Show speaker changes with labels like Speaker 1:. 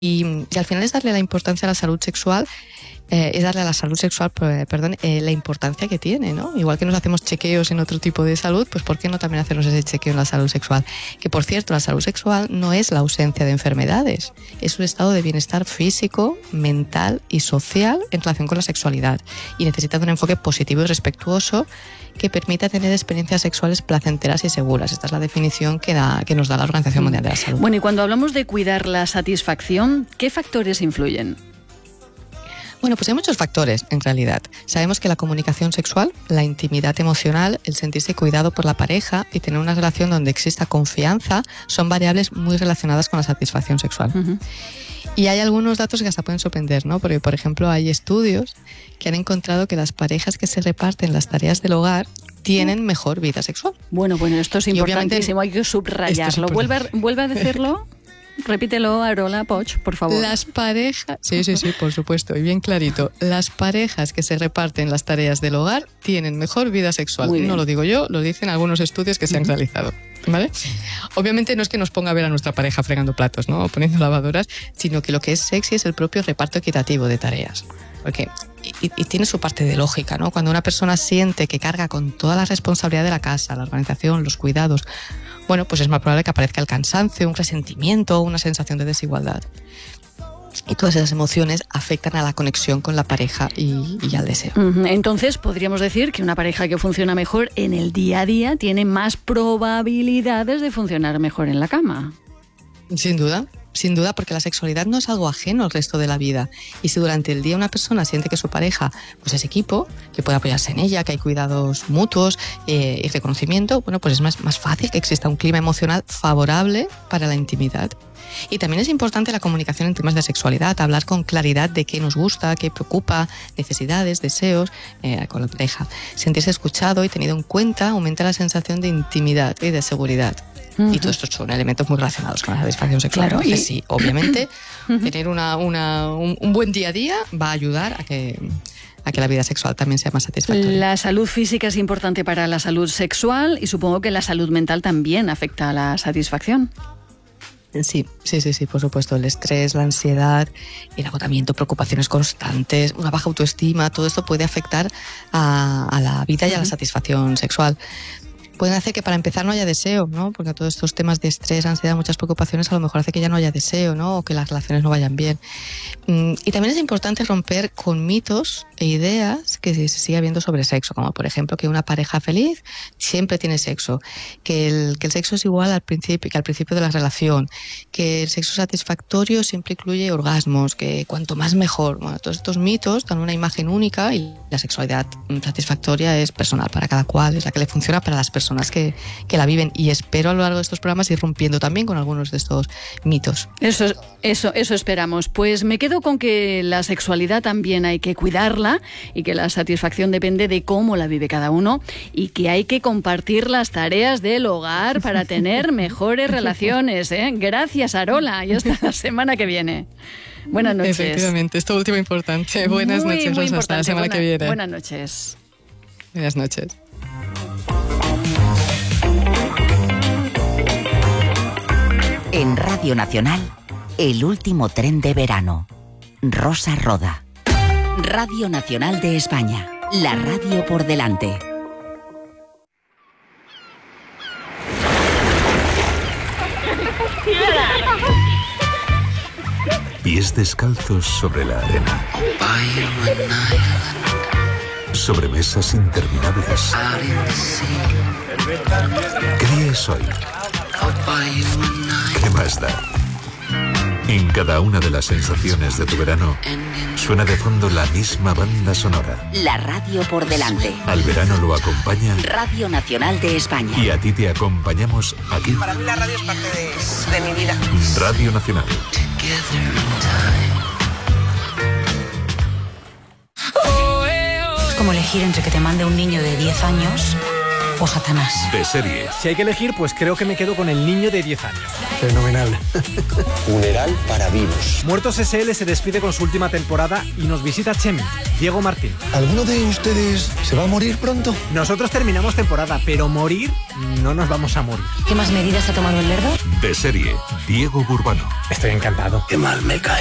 Speaker 1: Y al final es darle la importancia a la salud sexual, la importancia que tiene, ¿no? Igual que nos hacemos chequeos en otro tipo de salud, pues ¿por qué no también hacernos ese chequeo en la salud sexual? Que, por cierto, la salud sexual no es la ausencia de enfermedades, es un estado de bienestar físico, mental y social en relación con la sexualidad, y necesita de un enfoque positivo y respetuoso que permita tener experiencias sexuales placenteras y seguras. Esta es la definición que nos da la Organización Mundial de la Salud.
Speaker 2: Bueno, y cuando hablamos de cuidar la satisfacción, ¿qué factores influyen?
Speaker 1: Bueno, pues hay muchos factores, en realidad. Sabemos que la comunicación sexual, la intimidad emocional, el sentirse cuidado por la pareja y tener una relación donde exista confianza son variables muy relacionadas con la satisfacción sexual. Uh-huh. Y hay algunos datos que hasta pueden sorprender, ¿no? Porque, por ejemplo, hay estudios que han encontrado que las parejas que se reparten las tareas del hogar tienen mejor vida sexual.
Speaker 2: Bueno, esto es importantísimo, hay que subrayarlo. ¿Vuelve a decirlo? Repítelo, Arola Poch, por favor.
Speaker 1: Las parejas, sí, por supuesto, y bien clarito. Las parejas que se reparten las tareas del hogar tienen mejor vida sexual. No lo digo yo, lo dicen algunos estudios que se han realizado. ¿Vale? Obviamente no es que nos ponga a ver a nuestra pareja fregando platos, ¿no? O poniendo lavadoras, sino que lo que es sexy es el propio reparto equitativo de tareas. Porque, y tiene su parte de lógica, ¿no? Cuando una persona siente que carga con toda la responsabilidad de la casa, la organización, los cuidados, bueno, pues es más probable que aparezca el cansancio, un resentimiento, una sensación de desigualdad. Y todas esas emociones afectan a la conexión con la pareja y al deseo.
Speaker 2: Entonces, podríamos decir que una pareja que funciona mejor en el día a día tiene más probabilidades de funcionar mejor en la cama.
Speaker 1: Sin duda, porque la sexualidad no es algo ajeno al resto de la vida. Y si durante el día una persona siente que su pareja pues es equipo, que puede apoyarse en ella, que hay cuidados mutuos y reconocimiento, bueno, pues es más fácil que exista un clima emocional favorable para la intimidad. Y también es importante la comunicación en temas de sexualidad, hablar con claridad de qué nos gusta, qué preocupa, necesidades, deseos con la pareja. Sentirse escuchado y tenido en cuenta aumenta la sensación de intimidad y de seguridad. Y todos estos son elementos muy relacionados con la satisfacción sexual.
Speaker 2: Claro,
Speaker 1: Entonces, sí, obviamente, tener un buen día a día va a ayudar a que la vida sexual también sea más satisfactoria.
Speaker 2: La salud física es importante para la salud sexual y supongo que la salud mental también afecta a la satisfacción.
Speaker 1: Sí, por supuesto. El estrés, la ansiedad, el agotamiento, preocupaciones constantes, una baja autoestima, todo esto puede afectar a la vida y a la satisfacción sexual. Pueden hacer que para empezar no haya deseo, ¿no? Porque todos estos temas de estrés, ansiedad, muchas preocupaciones a lo mejor hace que ya no haya deseo, ¿no? O que las relaciones no vayan bien. Y también es importante romper con mitos e ideas que se sigue habiendo sobre sexo, como por ejemplo que una pareja feliz siempre tiene sexo, que el sexo es igual al principio de la relación, que el sexo satisfactorio siempre incluye orgasmos, que cuanto más mejor. Bueno, todos estos mitos dan una imagen única y la sexualidad satisfactoria es personal para cada cual, es la que le funciona para las personas que la viven, y espero a lo largo de estos programas ir rompiendo también con algunos de estos mitos.
Speaker 2: Eso esperamos. Pues me quedo con que la sexualidad también hay que cuidarla y que la satisfacción depende de cómo la vive cada uno y que hay que compartir las tareas del hogar para tener mejores relaciones, ¿eh? Gracias, Arola, y hasta la semana que viene. Buenas noches.
Speaker 1: Efectivamente, esto último importante. Buenas noches, Rosa, hasta la semana que viene.
Speaker 2: Buenas noches.
Speaker 1: Buenas noches.
Speaker 3: En Radio Nacional, el último tren de verano. Rosa Roda. Radio Nacional de España. La radio por delante.
Speaker 4: Pies descalzos sobre la arena. Sobre mesas interminables. ¿Qué día es hoy? ¿Qué más da? En cada una de las sensaciones de tu verano suena de fondo la misma banda sonora.
Speaker 3: La radio por delante.
Speaker 4: Al verano lo acompaña
Speaker 3: Radio Nacional de España.
Speaker 4: Y a ti te acompañamos aquí.
Speaker 5: Para mí la radio es parte de mi vida.
Speaker 4: Radio Nacional.
Speaker 6: Es como elegir entre que te mande un niño de 10 años o Satanás.
Speaker 4: De serie.
Speaker 7: Si hay que elegir, pues creo que me quedo con el niño de 10 años.
Speaker 8: Fenomenal. Funeral para vivos.
Speaker 7: Muertos S.L. se despide con su última temporada y nos visita Chemi, Diego Martín.
Speaker 8: ¿Alguno de ustedes se va a morir pronto?
Speaker 7: Nosotros terminamos temporada, pero morir no nos vamos a morir.
Speaker 6: ¿Qué más medidas ha tomado el Lerdo?
Speaker 4: De serie. Diego Burbano.
Speaker 7: Estoy encantado.
Speaker 8: Qué mal me cae.